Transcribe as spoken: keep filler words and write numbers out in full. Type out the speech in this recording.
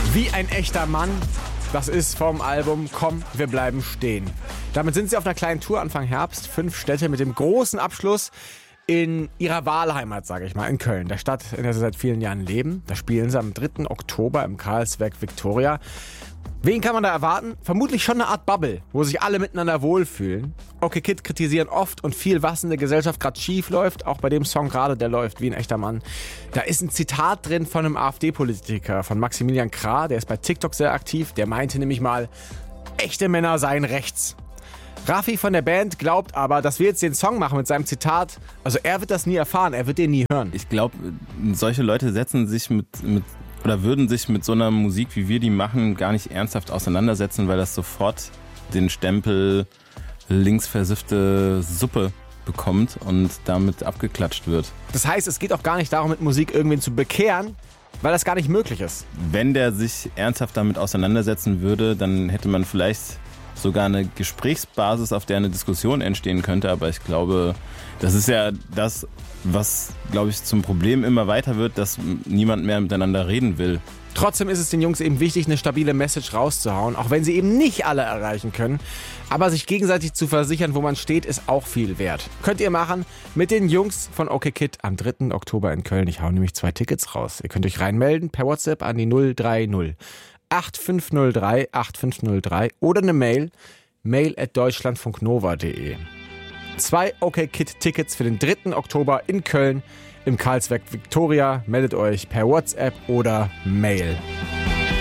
Wie ein echter Mann. Das ist vom Album Komm, wir bleiben stehen. Damit sind sie auf einer kleinen Tour Anfang Herbst. Fünf Städte mit dem großen Abschluss in ihrer Wahlheimat, sage ich mal, in Köln. Der Stadt, in der sie seit vielen Jahren leben. Da spielen sie am dritten Oktober im Karlswerk Victoria. Wen kann man da erwarten? Vermutlich schon eine Art Bubble, wo sich alle miteinander wohlfühlen. OK Kid kritisieren oft und viel, was in der Gesellschaft gerade schief läuft. Auch bei dem Song gerade, der läuft wie ein echter Mann. Da ist ein Zitat drin von einem AfD-Politiker, von Maximilian Krah. Der ist bei TikTok sehr aktiv. Der meinte nämlich mal, echte Männer seien rechts. Raffi von der Band glaubt aber, dass wir jetzt den Song machen mit seinem Zitat. Also er wird das nie erfahren, er wird den nie hören. Ich glaube, solche Leute setzen sich mit, mit oder würden sich mit so einer Musik, wie wir die machen, gar nicht ernsthaft auseinandersetzen, weil das sofort den Stempel linksversiffte Suppe bekommt und damit abgeklatscht wird. Das heißt, es geht auch gar nicht darum, mit Musik irgendwen zu bekehren, weil das gar nicht möglich ist. Wenn der sich ernsthaft damit auseinandersetzen würde, dann hätte man vielleicht sogar eine Gesprächsbasis, auf der eine Diskussion entstehen könnte. Aber ich glaube, das ist ja das, was, glaube ich, zum Problem immer weiter wird, dass niemand mehr miteinander reden will. Trotzdem ist es den Jungs eben wichtig, eine stabile Message rauszuhauen, auch wenn sie eben nicht alle erreichen können. Aber sich gegenseitig zu versichern, wo man steht, ist auch viel wert. Könnt ihr machen mit den Jungs von OK Kid am dritten Oktober in Köln. Ich hau nämlich zwei Tickets raus. Ihr könnt euch reinmelden per WhatsApp an die null drei null acht fünf null drei acht fünf null drei oder eine Mail, mail at deutschlandfunknova punkt de. Zwei OK Kid Tickets für den dritten Oktober in Köln im Karlswerk Victoria. Meldet euch per WhatsApp oder Mail.